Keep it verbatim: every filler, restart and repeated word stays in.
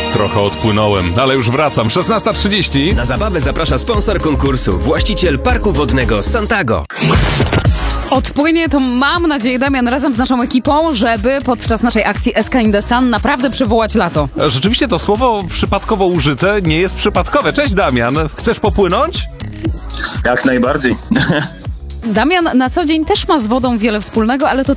Trochę odpłynąłem, ale już wracam. szesnasta trzydzieści. Na zabawę zaprasza sponsor konkursu, właściciel parku wodnego Santago. Odpłynie to, mam nadzieję, Damian, razem z naszą ekipą, żeby podczas naszej akcji Eska in the Sun naprawdę przywołać lato. Rzeczywiście to słowo przypadkowo użyte nie jest przypadkowe. Cześć, Damian. Chcesz popłynąć? Jak najbardziej. Damian na co dzień też ma z wodą wiele wspólnego, ale to